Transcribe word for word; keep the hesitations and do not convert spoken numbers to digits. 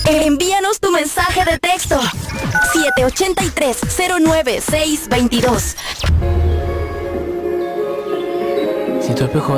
Envíanos tu mensaje de texto. siete ocho tres, cero nueve seis dos dos. Si tu espejo